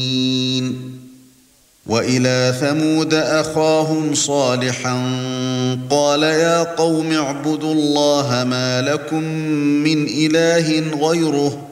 وَإِلَى ثَمُودَ أَخَاهُمْ صَالِحًا قَالَ يَا قَوْمِ اعْبُدُوا اللَّهَ مَا لَكُمْ مِنْ إِلَٰهٍ غَيْرُهُ